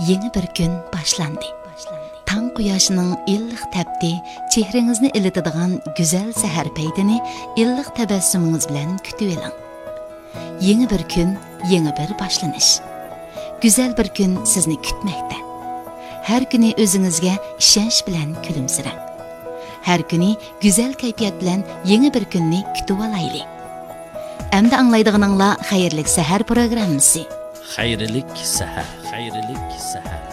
Yeni bir gün başlandı. Tang quyoshning illiq tapdi, chehringizni ilitadigan go'zal sahar paytini illiq tabassumingiz bilan kutib oling. Yeni bir kun, yeni bir boshlanish. Go'zal bir kun sizni kutmoqda. Har kuni o'zingizga ishonch bilan kulimsirang. Har kuni go'zal kayfiyat bilan yeni bir kunni kutib olaylik. Endi anglaydiganinglar xayrlik sahar programmasi. Xayrlik sahar.